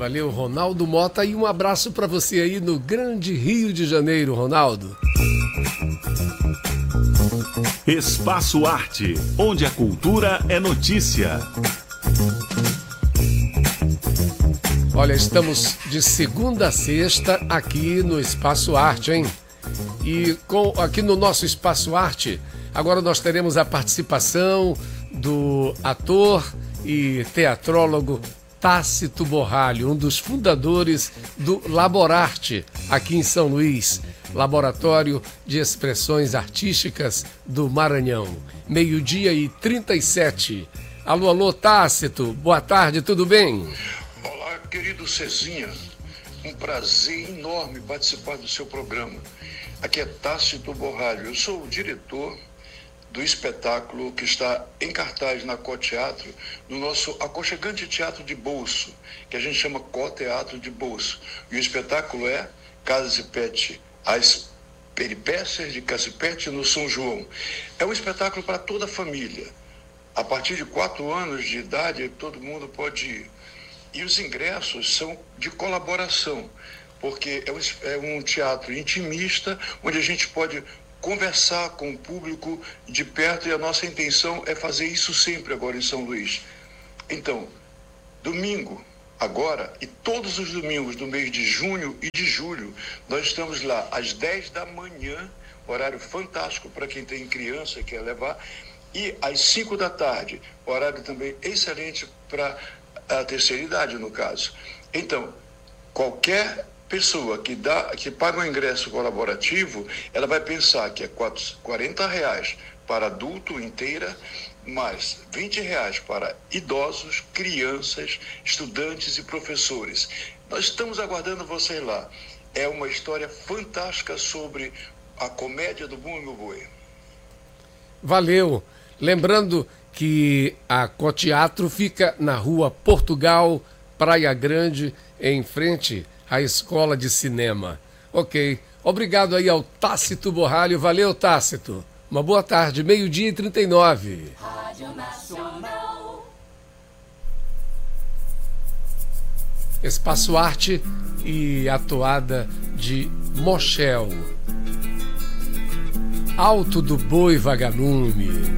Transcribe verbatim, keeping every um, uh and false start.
Valeu, Ronaldo Mota, e um abraço para você aí no grande Rio de Janeiro, Ronaldo. Espaço Arte, onde a cultura é notícia. Olha, estamos de segunda a sexta aqui no Espaço Arte, hein? E com, aqui no nosso Espaço Arte, agora nós teremos a participação do ator e teatrólogo Tácito Borralho, um dos fundadores do Laborarte, aqui em São Luís, Laboratório de Expressões Artísticas do Maranhão. Meio-dia e trinta e sete. Alô, alô, Tácito, boa tarde, tudo bem? Olá, querido Cezinha, um prazer enorme participar do seu programa. Aqui é Tácito Borralho, eu sou o diretor do espetáculo que está em cartaz na Co-Teatro, no nosso aconchegante teatro de bolso, que a gente chama Co-Teatro de Bolso. E o espetáculo é Casipete, as peripécias de Casipete no São João. É um espetáculo para toda a família. A partir de quatro anos de idade, todo mundo pode ir. E os ingressos são de colaboração, porque é um, é um teatro intimista, onde a gente pode conversar com o público de perto, e a nossa intenção é fazer isso sempre agora em São Luís. Então, domingo, agora, e todos os domingos do mês de junho e de julho, nós estamos lá às dez da manhã, horário fantástico para quem tem criança e quer levar, e às cinco da tarde, horário também excelente para a terceira idade, no caso. Então, qualquer pessoa que, dá, que paga um ingresso colaborativo, ela vai pensar que é quarenta reais para adulto inteira, mais vinte reais para idosos, crianças, estudantes e professores. Nós estamos aguardando vocês lá. É uma história fantástica sobre a comédia do Bumba Meu Boi. Valeu. Lembrando que a Co-Teatro fica na rua Portugal, Praia Grande, em frente à Escola de Cinema. Ok. Obrigado aí ao Tácito Borralho. Valeu, Tácito. Uma boa tarde. Meio-dia e trinta e nove. Rádio Nacional. Espaço Arte e a toada de Mochel. Alto do Boi Vagalume.